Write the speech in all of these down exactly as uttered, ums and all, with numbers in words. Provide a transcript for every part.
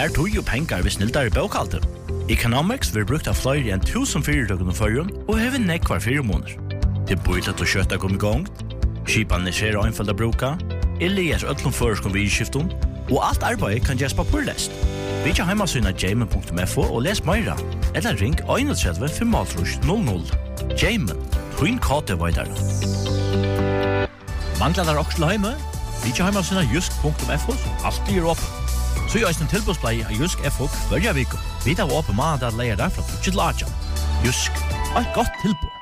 Her tog jo penger ved snilldare bokhalter. Economics vil brukt av flere enn tusen fyrirtøkken og førjen, og hever nekvar fire måneder. Det er bøylet å kjøtta kom i gang, skipene ser einfalda bruka, Elias öllum føreskom við skiftum, og alt arbeid kan gjøres på purlest. Vi kan heimasyna jamen punktum f o og les meira, eller ring one three five null null. Jamen, twin kate veidar. Manglar der også heime? Vi kan heimasyna jusk punktum f o, som alltid er åpen. Så gjør en tilbudsplei av Jusk F O hverja viko. Vi tar åpen mandag at leier derfra til Laja. Jusk, et godt tilbud.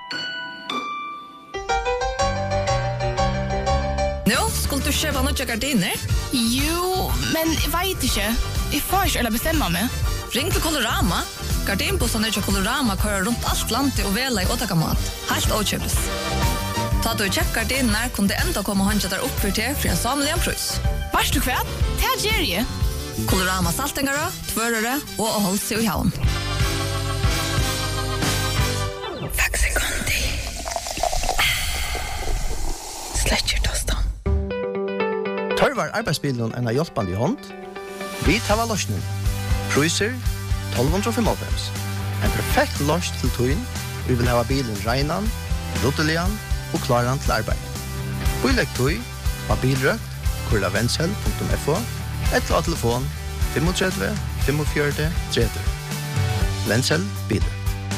Nå, skulle du kjøpe noen gardiner? Jo, men jeg vet ikke. Jeg får ikke eller bestemme meg. Ring til Colorama. Gardinbussene til Colorama kører rundt alt landet og vela i åtakamat. Helt åkjøpes. Ta du kjøp gardiner, kunne det enda komme håndja der oppfyrt til for en samlig en prøys. Varst du kvært? Det er Jerry. Colorama saltingere, tvørere og å holde seg i havn. Faxi Kondi. Sletcher tostan. Tørvar arbeidsbilen en av hjelpende i hånd. Vi tar løsning. Priser tolv femtiofem. En perfekt løs til tøyen. Vi vil ha bilen regnan, ruttelian og klaran til arbeid. Bilegg tøy av bilrøkt, kurla vendsel punktum f o, et av telefon tre fem fem fem tre tre. Vendsel biler.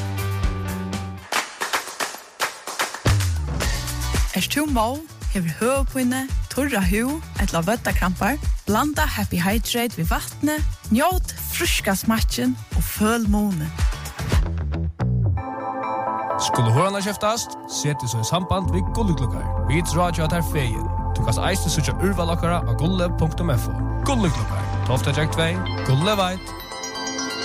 Er du mål, hever høvepinne, torra hu, et la vøttakrampar, blanda Happy Hydrate ved vattnet, njåt fruska smatchen og føl måne. Skulle hørna kjeftast, sett så i samband vid Gulleklokkar. Vi drar jo at her feien. Du kan eiste søtja urvalokkara av gulle punktum f o. Gulleklokkar, tolv två, Gulle veit.